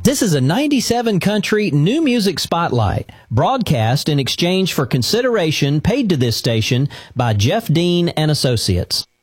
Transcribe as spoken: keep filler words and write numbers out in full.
This is a ninety-seven Country New Music Spotlight, broadcast in exchange for consideration paid to this station by Jeff Dean and Associates.